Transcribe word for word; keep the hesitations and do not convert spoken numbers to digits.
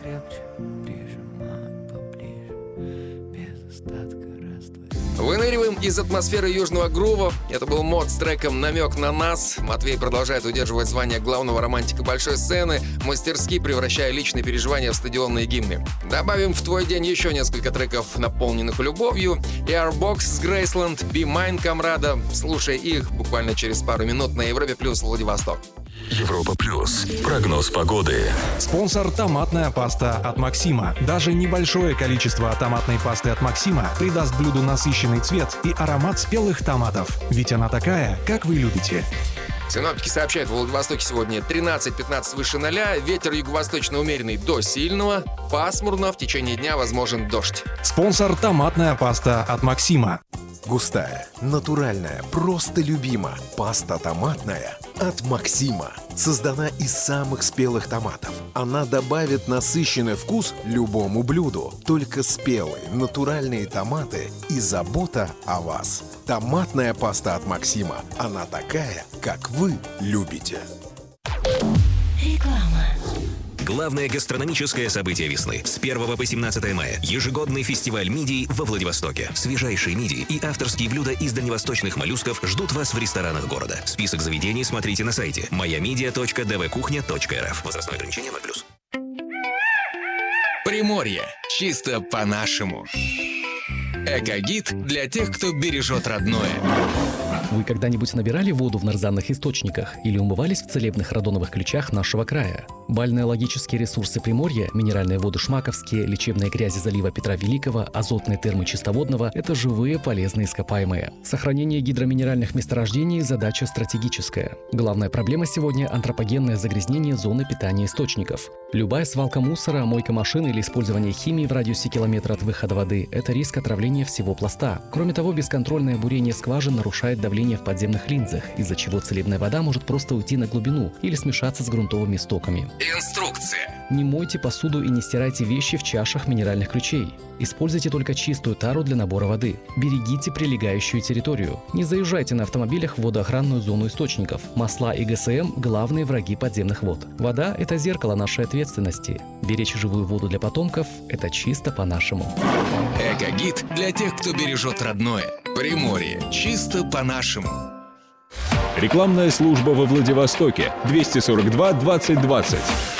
крепче, прижимай поближе, без остатка раствор. Выныриваем из атмосферы южного грува. Это был Мод с треком «Намек на нас». Матвей продолжает удерживать звание главного романтика большой сцены, мастерски превращая личные переживания в стадионные гимны. Добавим в твой день еще несколько треков, наполненных любовью. Airbox с Graceland, Be Mine Камрада. Слушай их буквально через пару минут на Европе Плюс Владивосток. Европа Плюс. Прогноз погоды. Спонсор — томатная паста от Максима. Даже небольшое количество томатной пасты от Максима придаст блюду насыщенный цвет и аромат спелых томатов. Ведь она такая, как вы любите. Синоптики сообщают, в Владивостоке сегодня тринадцать-пятнадцать выше ноля, ветер юго-восточно умеренный до сильного, пасмурно, в течение дня возможен дождь. Спонсор — томатная паста от Максима. Густая, натуральная, просто любима. Паста томатная от Максима. Создана из самых спелых томатов. Она добавит насыщенный вкус любому блюду. Только спелые, натуральные томаты и забота о вас. Томатная паста от Максима. Она такая, как вы любите. Реклама. Главное гастрономическое событие весны. С первого по семнадцатое мая. Ежегодный фестиваль мидий во Владивостоке. Свежайшие мидии и авторские блюда из дальневосточных моллюсков ждут вас в ресторанах города. Список заведений смотрите на сайте моя мидия точка д в кухня точка р ф. Возрастное ограничение ноль плюс. Приморье. Чисто по-нашему. Экогид для тех, кто бережет родное. Вы когда-нибудь набирали воду в нарзанных источниках или умывались в целебных радоновых ключах нашего края? Бальнеологические ресурсы Приморья, минеральные воды Шмаковские, лечебные грязи залива Петра Великого, азотные термы Чистоводного – это живые полезные ископаемые. Сохранение гидроминеральных месторождений – задача стратегическая. Главная проблема сегодня – антропогенное загрязнение зоны питания источников. Любая свалка мусора, мойка машин или использование химии в радиусе километра от выхода воды – это риск отравления всего пласта. Кроме того, бесконтрольное бурение скважин нарушает давление в подземных линзах, из-за чего целебная вода может просто уйти на глубину или смешаться с грунтовыми стоками. Инструкция. Не мойте посуду и не стирайте вещи в чашах минеральных ключей. Используйте только чистую тару для набора воды. Берегите прилегающую территорию. Не заезжайте на автомобилях в водоохранную зону источников. Масла и гэ эс эм – главные враги подземных вод. Вода – это зеркало нашей ответственности. Беречь живую воду для потомков – это чисто по-нашему. Экогид для тех, кто бережет родное. Приморье. Чисто по-нашему. Рекламная служба во Владивостоке. двести сорок два двадцать двадцать.